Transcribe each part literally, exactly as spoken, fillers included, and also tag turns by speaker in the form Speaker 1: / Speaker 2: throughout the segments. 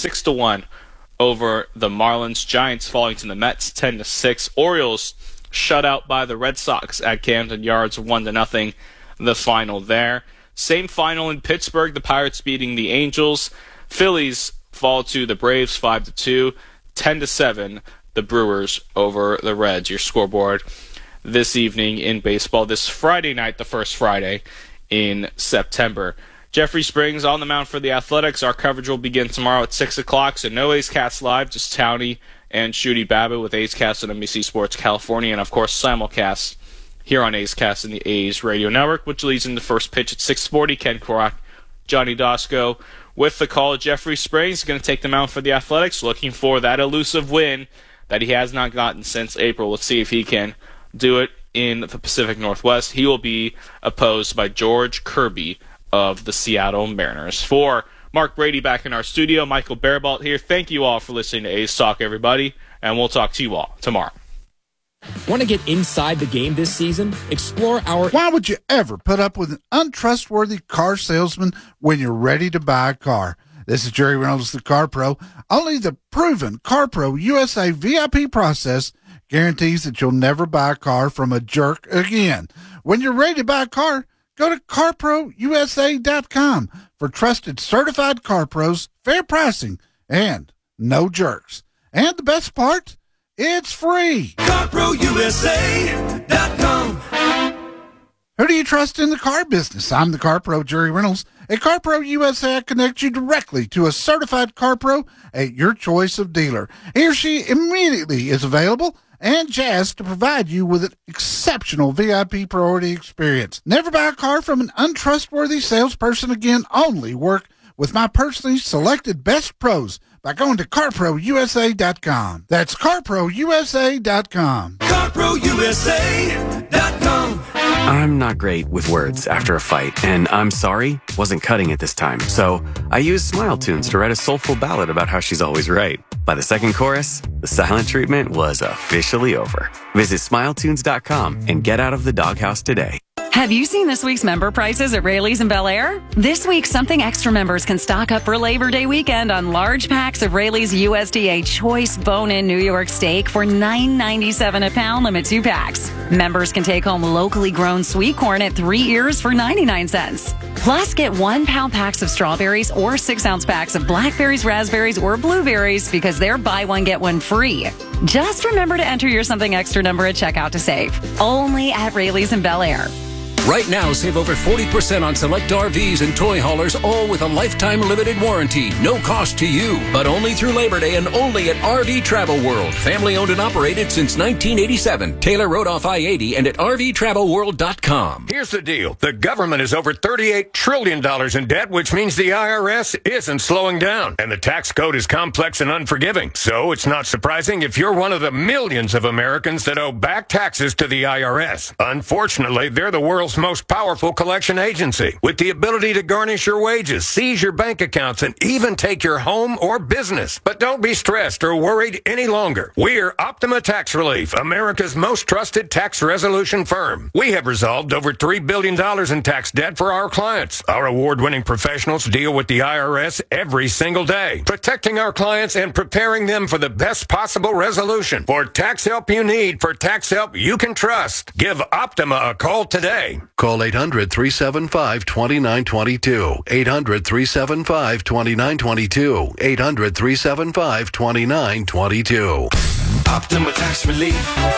Speaker 1: six to one over the Marlins. Giants falling to the Mets ten to six. Orioles shut out by the Red Sox at Camden Yards one to nothing. The final there. Same final in Pittsburgh. The Pirates beating the Angels. Phillies fall to the Braves five to two. ten to seven. The Brewers over the Reds. Your scoreboard this evening in baseball. This Friday night, the first Friday in September. Jeffrey Springs on the mound for the Athletics. Our coverage will begin tomorrow at six o'clock, so no A's Cast Live, just Townie and Shooty Babbitt with A's Cast on N B C Sports California, and of course simulcast here on A's Cast and the A's Radio Network, which leads into first pitch at six forty. Ken Korak, Johnny Dosco with the call. Jeffrey Springs is going to take the mound for the Athletics, looking for that elusive win that he has not gotten since April. Let's see if he can do it in the Pacific Northwest. He will be opposed by George Kirby of the Seattle Mariners. For Mark Brady back in our studio, Michael Barabalt here. Thank you all for listening to A's Talk, everybody, and we'll talk to you all tomorrow.
Speaker 2: Want to get inside the game this season? Explore our...
Speaker 3: Why would you ever put up with an untrustworthy car salesman when you're ready to buy a car? This is Jerry Reynolds, the Car Pro. Only the proven Car Pro U S A V I P process guarantees that you'll never buy a car from a jerk again. When you're ready to buy a car, go to car pro u s a dot com for trusted certified car pros, fair pricing, and no jerks. And the best part, it's free.
Speaker 4: car pro u s a dot com.
Speaker 3: Who do you trust in the car business? I'm the Car Pro, Jerry Reynolds. At Car Pro U S A, I connect you directly to a certified car pro at your choice of dealer. He or she immediately is available and jazzed to provide you with an exceptional V I P priority experience. Never buy a car from an untrustworthy salesperson again. Only work with my personally selected best pros by going to car pro u s a dot com. That's car pro u s a dot com.
Speaker 4: car pro u s a dot com.
Speaker 5: I'm not great with words after a fight, and I'm sorry wasn't cutting it this time. So I used Smile Tunes to write a soulful ballad about how she's always right. By the second chorus, the silent treatment was officially over. Visit smile tunes dot com and get out of the doghouse today.
Speaker 6: Have you seen this week's member prices at Rayleigh's in Bel Air? This week, Something Extra members can stock up for Labor Day weekend on large packs of Rayleigh's U S D A Choice Bone-In New York Steak for nine ninety-seven a pound, limit two packs. Members can take home locally grown sweet corn at three ears for ninety-nine cents. Plus, get one pound packs of strawberries or six ounce packs of blackberries, raspberries, or blueberries because they're buy one, get one free. Just remember to enter your Something Extra number at checkout to save. Only at Rayleigh's in Bel Air.
Speaker 7: Right now, save over forty percent on select R Vs and toy haulers, all with a lifetime limited warranty. No cost to you, but only through Labor Day and only at R V Travel World. Family owned and operated since nineteen eighty-seven. Taylor Road off I eighty and at r v travel world dot com.
Speaker 8: Here's the deal. The government is over thirty-eight trillion dollars in debt, which means the I R S isn't slowing down. And the tax code is complex and unforgiving. So it's not surprising if you're one of the millions of Americans that owe back taxes to the I R S. Unfortunately, they're the world's most powerful collection agency with the ability to garnish your wages, seize your bank accounts, and even take your home or business. But don't be stressed or worried any longer. We're Optima Tax Relief, America's most trusted tax resolution firm. We have resolved over three billion dollars in tax debt for our clients. Our award-winning professionals deal with the I R S every single day, protecting our clients and preparing them for the best possible resolution. For tax help you need, for tax help you can trust, give Optima a call today.
Speaker 9: Call eight hundred, three seven five, two nine two two. eight hundred, three seven five, two nine two two. eight hundred, three seven five, two nine two two.
Speaker 4: Optima Tax Relief.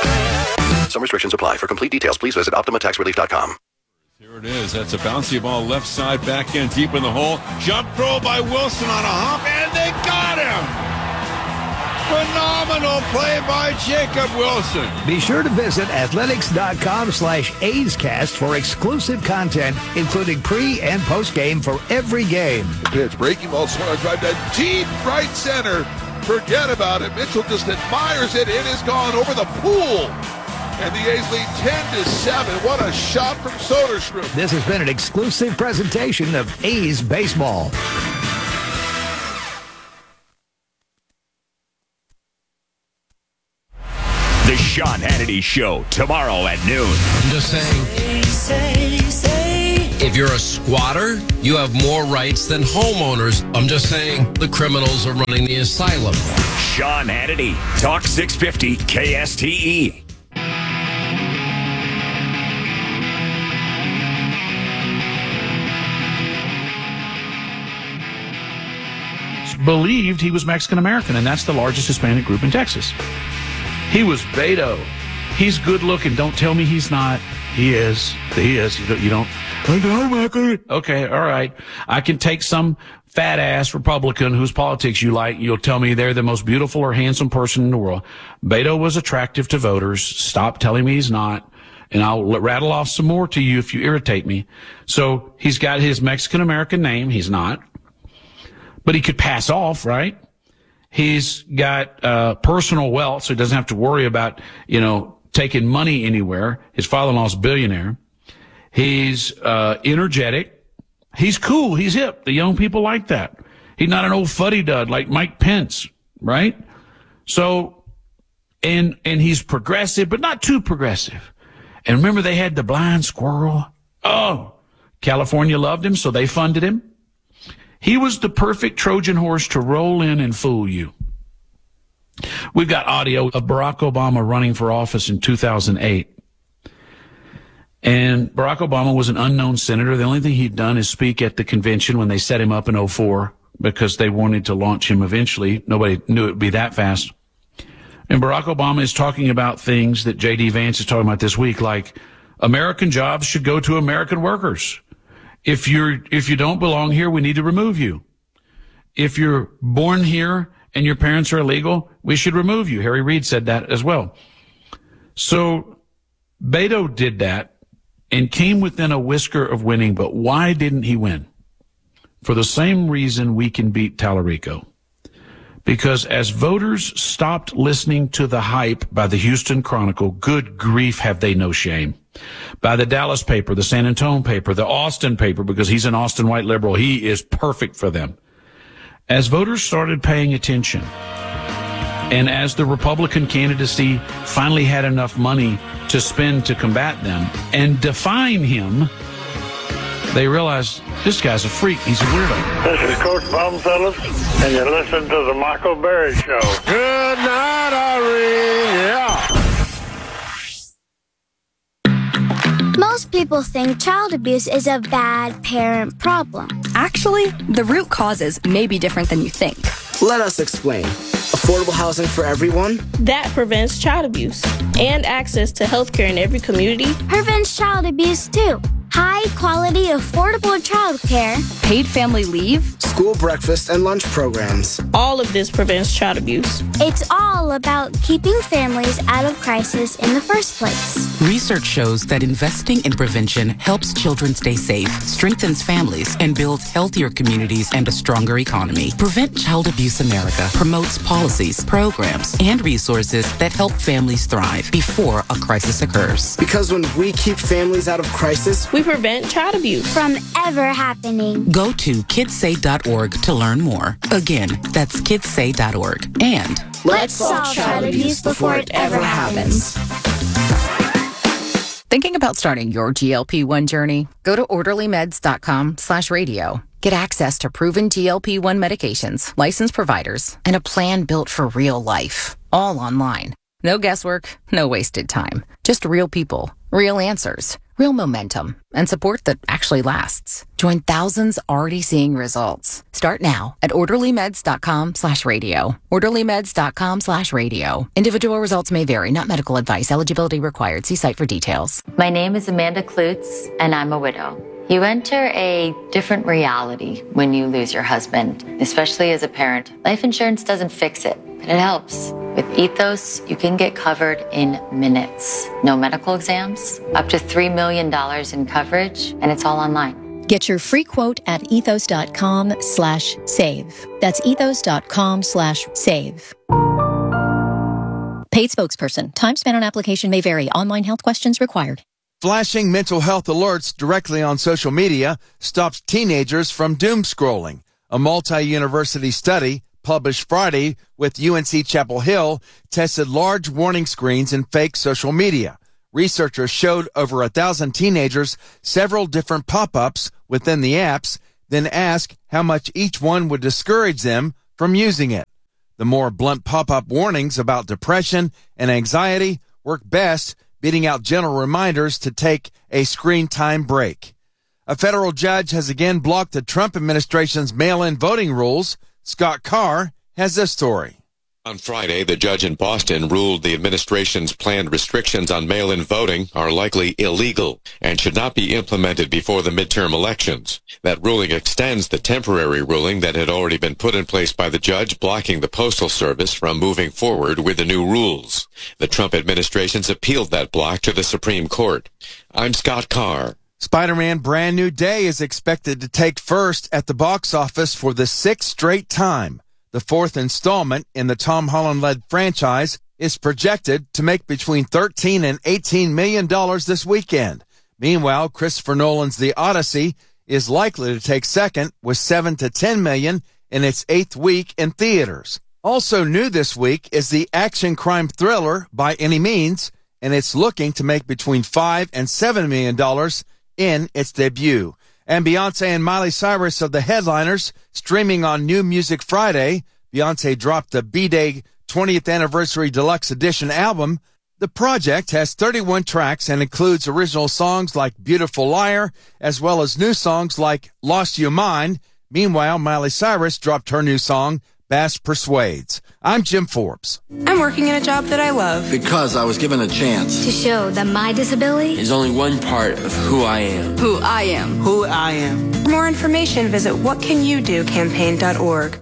Speaker 9: Some restrictions apply. For complete details, please visit optima tax relief dot com.
Speaker 10: Here it is. That's a bouncy ball left side, back in, deep in the hole. Jump throw by Wilson on a hop, and they got him! Phenomenal play by Jacob Wilson.
Speaker 11: Be sure to visit athletics.com slash A'scast for exclusive content, including pre- and post-game for every game.
Speaker 12: The pitch, breaking ball, swung on drive to deep right center. Forget about it. Mitchell just admires it. It is gone over the pool. And the A's lead ten to seven. What a shot from Soderstrom.
Speaker 11: This has been an exclusive presentation of A's Baseball.
Speaker 13: The Sean Hannity Show, tomorrow at noon.
Speaker 14: I'm just saying.
Speaker 4: Say, say, say.
Speaker 13: If you're a squatter, you have more rights than homeowners. I'm just saying the criminals are running the asylum.
Speaker 14: Sean Hannity, Talk six fifty K S T E.
Speaker 15: Believed he was Mexican American, and that's the largest Hispanic group in Texas. He was Beto. He's good looking. Don't tell me he's not. He is. He is. You don't. You don't okay, all right. I can take some fat ass Republican whose politics you like. You'll tell me they're the most beautiful or handsome person in the world. Beto was attractive to voters. Stop telling me he's not. And I'll rattle off some more to you if you irritate me. So he's got his Mexican American name. He's not. But he could pass off, right? He's got uh personal wealth, so he doesn't have to worry about, you know, taking money anywhere. His father-in-law's a billionaire. He's uh energetic. He's cool. He's hip. The young people like that. He's not an old fuddy-dud like Mike Pence, right? So, and and he's progressive, but not too progressive. And remember, they had the blind squirrel. Oh, California loved him, so they funded him. He was the perfect Trojan horse to roll in and fool you. We've got audio of Barack Obama running for office in two thousand eight. And Barack Obama was an unknown senator. The only thing he'd done is speak at the convention when they set him up in oh four because they wanted to launch him eventually. Nobody knew it would be that fast. And Barack Obama is talking about things that J D Vance is talking about this week, like American jobs should go to American workers. If you're, if you don't belong here, we need to remove you. If you're born here and your parents are illegal, we should remove you. Harry Reid said that as well. So Beto did that and came within a whisker of winning, but why didn't he win? For the same reason we can beat Tallarico. Because as voters stopped listening to the hype by the Houston Chronicle, good grief, have they no shame. By the Dallas paper, the San Antonio paper, the Austin paper, because he's an Austin white liberal. He is perfect for them. As voters started paying attention, and as the Republican candidacy finally had enough money to spend to combat them and define him, they realized this guy's a freak. He's a weirdo.
Speaker 16: This is Coach Bumfellas, and you're listening to the Michael Berry Show. Good night, Irene. Yeah.
Speaker 17: Most people think child abuse is a bad parent problem.
Speaker 18: Actually, the root causes may be different than you think.
Speaker 19: Let us explain. Affordable housing for everyone?
Speaker 20: That prevents child abuse. And access to health care in every community.
Speaker 17: Prevents child abuse, too. High quality, affordable child care.
Speaker 18: Paid family leave.
Speaker 19: School breakfast and lunch programs.
Speaker 20: All of this prevents child abuse.
Speaker 17: It's all about keeping families out of crisis in the first place.
Speaker 21: Research shows that investing in prevention helps children stay safe, strengthens families, and builds healthier communities and a stronger economy. Prevent Child Abuse America promotes policies, programs, and resources that help families thrive before a crisis occurs.
Speaker 19: Because when we keep families out of crisis,
Speaker 20: we prevent child abuse
Speaker 17: from ever happening.
Speaker 21: Go to kids say dot org to learn more. Again, that's kids say dot org. And
Speaker 17: let's solve child abuse before it ever happens.
Speaker 22: Thinking about starting your G L P one journey? Go to orderly meds dot com slash radio. Get access to proven G L P one medications, licensed providers, and a plan built for real life. All online. No guesswork, no wasted time. Just real people, real answers, real momentum, and support that actually lasts. Join thousands already seeing results. Start now at orderly meds dot com slash radio. orderly meds dot com slash radio. Individual results may vary, not medical advice. Eligibility required. See site for details.
Speaker 23: My name is Amanda Klutz, and I'm a widow. You enter a different reality when you lose your husband, especially as a parent. Life insurance doesn't fix it, but it helps. With Ethos, you can get covered in minutes. No medical exams, up to three million dollars in coverage, and it's all online.
Speaker 24: Get your free quote at ethos dot com slash save. That's ethos dot com slash save. Paid spokesperson. Time spent on application may vary. Online health questions required.
Speaker 25: Flashing mental health alerts directly on social media stops teenagers from doom scrolling. A multi-university study published Friday with U N C Chapel Hill tested large warning screens in fake social media. Researchers showed over a thousand teenagers several different pop-ups within the apps, then asked how much each one would discourage them from using it. The more blunt pop-up warnings about depression and anxiety work best, beating out gentle reminders to take a screen time break. A federal judge has again blocked the Trump administration's mail-in voting rules. Scott Carr has this story.
Speaker 1: On Friday, the judge in Boston ruled the administration's planned restrictions on mail-in voting are likely illegal and should not be implemented before the midterm elections. That ruling extends the temporary ruling that had already been put in place by the judge blocking the Postal Service from moving forward with the new rules. The Trump administration's appealed that block to the Supreme Court. I'm Scott Carr.
Speaker 25: Spider-Man Brand New Day is expected to take first at the box office for the sixth straight time. The fourth installment in the Tom Holland-led franchise is projected to make between thirteen and eighteen million dollars this weekend. Meanwhile, Christopher Nolan's The Odyssey is likely to take second with seven to ten million in its eighth week in theaters. Also new this week is the action crime thriller By Any Means, and it's looking to make between five and seven million dollars in its debut. And Beyonce and Miley Cyrus are the headliners, streaming on New Music Friday. Beyonce dropped the B-Day twentieth Anniversary Deluxe Edition album. The project has thirty-one tracks and includes original songs like Beautiful Liar, as well as new songs like Lost Your Mind. Meanwhile, Miley Cyrus dropped her new song, Bass Persuades. I'm Jim Forbes.
Speaker 2: I'm working in a job that I love.
Speaker 3: Because I was given a chance.
Speaker 17: To show that my disability
Speaker 3: is only one part of who I am.
Speaker 2: Who I am.
Speaker 3: Who I am.
Speaker 2: For more information, visit what can you do campaign dot org.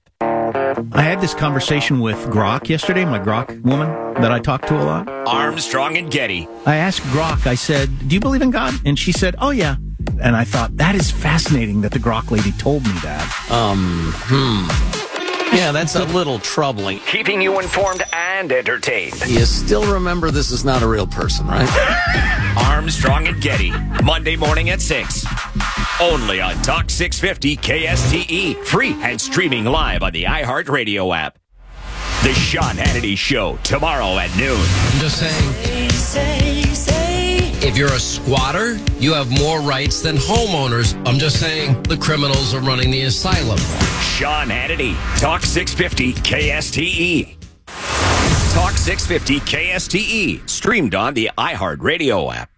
Speaker 5: I had this conversation with Grok yesterday, my Grok woman that I talk to a lot.
Speaker 14: Armstrong and Getty.
Speaker 5: I asked Grok, I said, do you believe in God? And she said, oh, yeah. And I thought, that is fascinating that the Grok lady told me that.
Speaker 6: Um, hmm. Yeah, that's a little troubling.
Speaker 14: Keeping you informed and entertained.
Speaker 6: You still remember this is not a real person, right?
Speaker 14: Armstrong and Getty, Monday morning at six. Only on Talk six fifty K S T E. Free and streaming live on the iHeartRadio app. The Sean Hannity Show, tomorrow at noon.
Speaker 13: I'm just saying, say, say, say. If you're a squatter, you have more rights than homeowners. I'm just saying, the criminals are running the asylum.
Speaker 14: Sean Hannity, Talk six fifty K S T E. Talk six fifty K S T E, streamed on the iHeartRadio app.